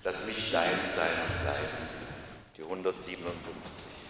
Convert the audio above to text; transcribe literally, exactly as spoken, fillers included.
lass mich dein sein und bleiben. Die hundertsiebenundfünfzig.